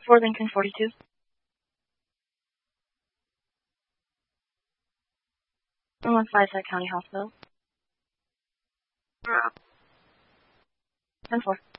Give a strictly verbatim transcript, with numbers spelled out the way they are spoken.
For Lincoln forty-two. one one five County Hospital. ten four.